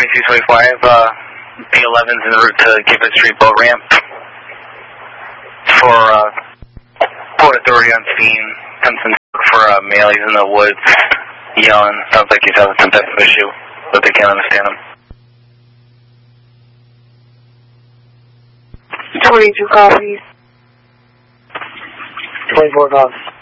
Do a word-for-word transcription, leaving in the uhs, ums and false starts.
twenty-two twenty-five, uh, B eleven's en route to Gifford Street boat ramp for, uh, Port Authority on scene. Simpson for a uh, male, he's in the woods, yelling. Sounds like he's having some type of issue, but they can't understand him. twenty-two copies. twenty-four copies.